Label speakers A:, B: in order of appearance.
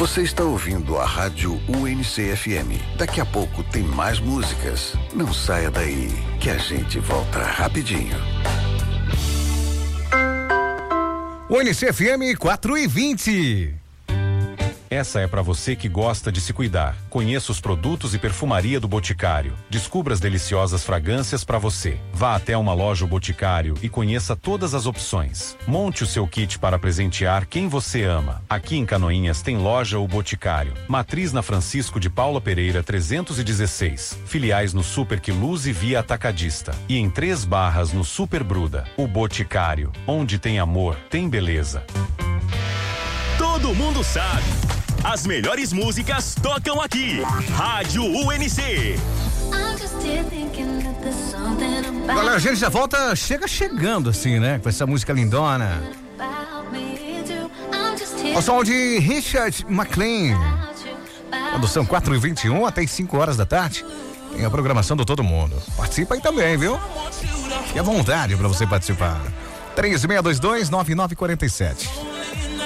A: Você está ouvindo a Rádio UNC-FM. Daqui a pouco tem mais músicas. Não saia daí, que a gente volta rapidinho.
B: UNC-FM 4:20.
C: Essa é para você que gosta de se cuidar. Conheça os produtos e perfumaria do Boticário. Descubra as deliciosas fragrâncias para você. Vá até uma loja Boticário e conheça todas as opções. Monte o seu kit para presentear quem você ama. Aqui em Canoinhas tem loja O Boticário. Matriz na Francisco de Paula Pereira 316. Filiais no Super Quiluz e Via Atacadista. E em 3 Barras no Super Bruda. O Boticário. Onde tem amor, tem beleza.
D: Todo mundo sabe. As melhores músicas tocam aqui. Rádio UNC.
B: Galera, a gente já volta, chegando assim, né? Com essa música lindona. O som de Richard McLean. Produção 4:21 até 5 horas da tarde. Tem a programação do Todo Mundo. Participa aí também, viu? Fique à vontade pra você participar. 3622-9947.